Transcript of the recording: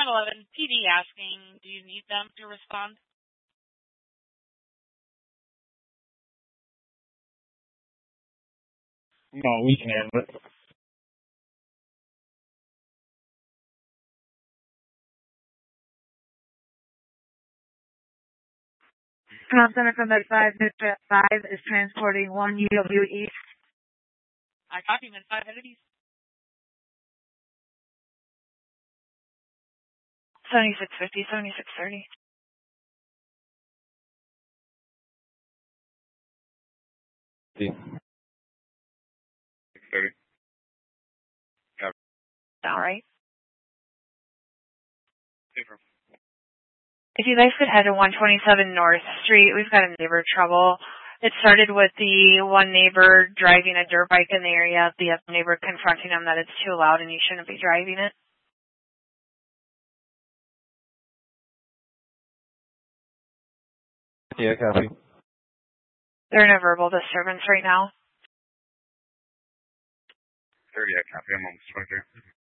911 PD asking, do you need them to respond? No, we can, but... Command Center from Med 5, Mr. 5 is transporting 1 UW East. I copy, Med 5 headed east. 7650, 7630. Yeah. 630. Yeah. All right. Safer. If you guys could head to 127 North Street, we've got a neighbor trouble. It started with the one neighbor driving a dirt bike in the area, the other neighbor confronting him that it's too loud and he shouldn't be driving it. Yeah, copy. They're in a verbal disturbance right now. 30, I copy. I'm almost right there.